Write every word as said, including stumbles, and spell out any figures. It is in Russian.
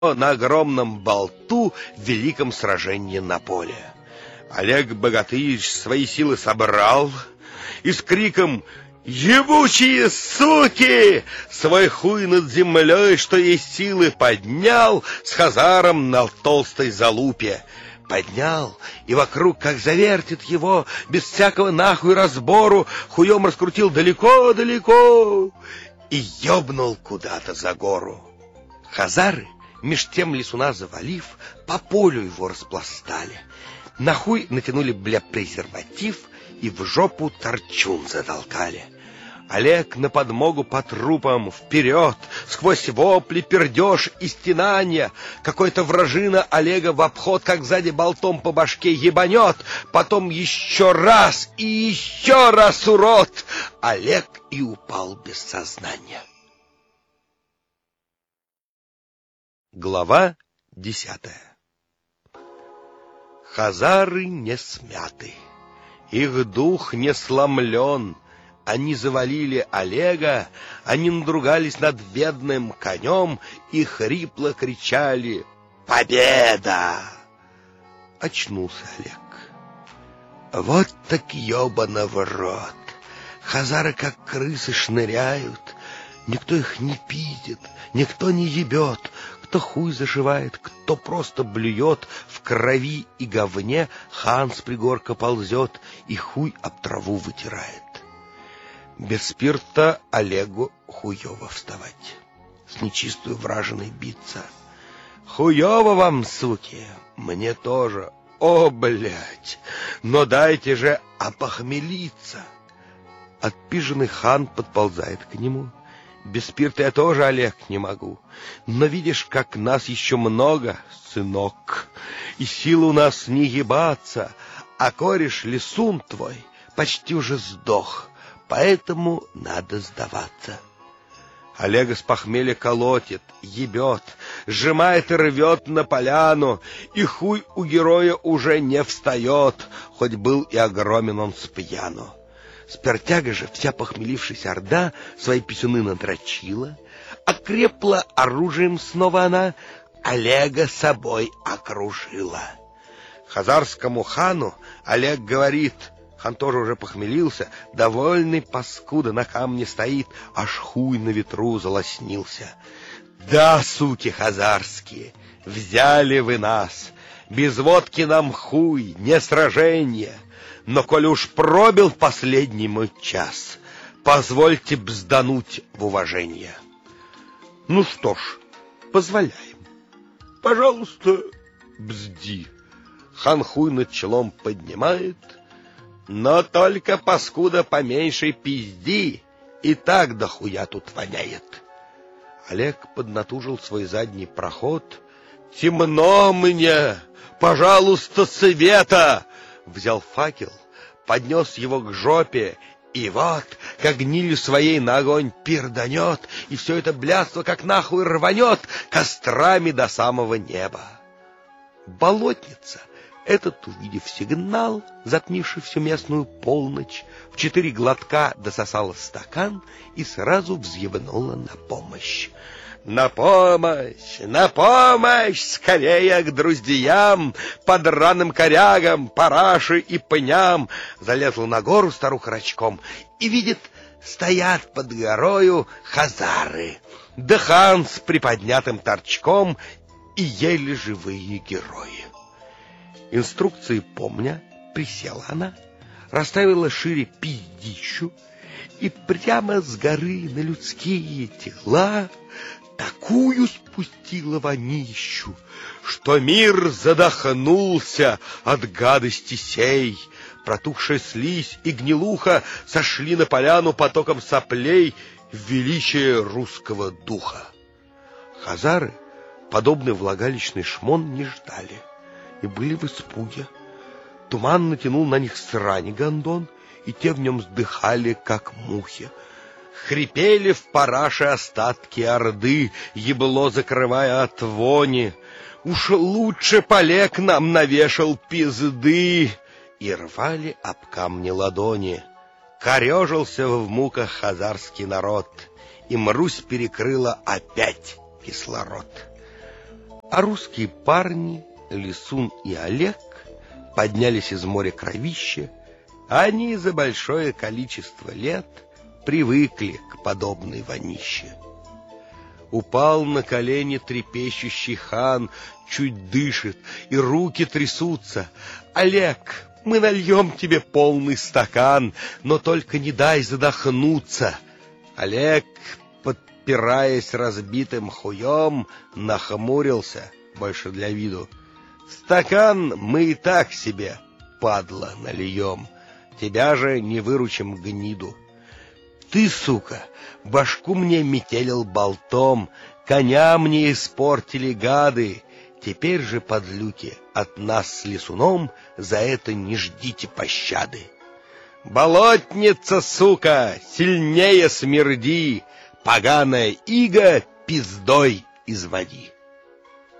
на огромном болту в великом сражении на поле. Олег Богатырь свои силы собрал и с криком «Ебучие суки!» свой хуй над землей, что есть силы, поднял с Хазаром на толстой залупе. Поднял, и вокруг, как завертит его, без всякого нахуй разбору, хуем раскрутил далеко-далеко и ёбнул куда-то за гору. Хазары, меж тем лесуна завалив, по полю его распластали. На хуй натянули, бля, презерватив и в жопу торчун затолкали. Олег на подмогу по трупам вперед, сквозь вопли, пердеж и стенания. Какой-то вражина Олега в обход, как сзади болтом по башке ебанет. Потом еще раз и еще раз, урод! Олег и упал без сознания. Глава десятая. Хазары не смяты, их дух не сломлен. Они завалили Олега, они надругались над бедным конем и хрипло кричали «Победа!». Очнулся Олег. Вот так ёбана в рот. Хазары как крысы шныряют, никто их не пиздит, никто не ебет. Кто хуй зашивает, кто просто блюет, в крови и говне хан с пригорка ползет и хуй об траву вытирает. Без спирта Олегу хуёво вставать, с нечистую вражиной биться. Хуёво вам, суки, мне тоже, о, блядь, но дайте же опохмелиться. Отпиженный хан подползает к нему. Без спирта я тоже, Олег, не могу. Но видишь, как нас еще много, сынок, и сил у нас не ебаться, а кореш лесун твой почти уже сдох, поэтому надо сдаваться. Олега с похмелья колотит, ебет, сжимает и рвет на поляну, и хуй у героя уже не встает, хоть был и огромен он с пьяну. Спиртяга же, вся похмелившаяся орда, свои писюны надрочила, окрепла оружием снова она, Олега собой окружила. Хазарскому хану Олег говорит, хан тоже уже похмелился, довольный паскуда на камне стоит, аж хуй на ветру залоснился. Да, суки хазарские, взяли вы нас, без водки нам хуй, не сражение. Но коли уж пробил последний мой час, позвольте бздануть в уважение. Ну что ж, позволяем. Пожалуйста, бзди. Хан хуй над челом поднимает, но только, паскуда, поменьше пизди, и так дохуя тут воняет. Олег поднатужил свой задний проход. Темно мне, пожалуйста, света! Взял факел, поднес его к жопе, и вот, как гнилью своей на огонь пирданет, и все это блядство как нахуй рванет кострами до самого неба. Болотница, этот, увидев сигнал, затмивший всю местную полночь, в четыре глотка дососала стакан и сразу взъебнула на помощь. На помощь, на помощь, скорее к друзьям, под раным корягам, параши и пням. Залезла на гору старуха рачком и видит, стоят под горою хазары, да хан с приподнятым торчком и еле живые герои. Инструкции помня, присела она, расставила шире пиздищу и прямо с горы на людские тела такую спустила вонищу, что мир задохнулся от гадости сей. Протухшая слизь и гнилуха сошли на поляну потоком соплей в величие русского духа. Хазары подобный влагалищный шмон не ждали и были в испуге. Туман натянул на них срань гондон, и те в нем вздыхали, как мухи. Хрипели в параше остатки орды, ебло закрывая от вони. Уж лучше Олег нам навешал пизды, и рвали об камни ладони. Корежился в муках хазарский народ, и Мрусь перекрыла опять кислород. А русские парни, Лисун и Олег, поднялись из моря кровища. Они за большое количество лет привыкли к подобной вонище. Упал на колени трепещущий хан, чуть дышит, и руки трясутся. «Олег, мы нальем тебе полный стакан, но только не дай задохнуться». Олег, подпираясь разбитым хуем, нахмурился, больше для виду. «Стакан мы и так себе, падла, нальем, тебя же не выручим, гниду. Ты, сука, башку мне метелил болтом, коня мне испортили гады. Теперь же, подлюки, от нас с Лисуном за это не ждите пощады. Болотница, сука, сильнее смерди, поганая ига пиздой изводи».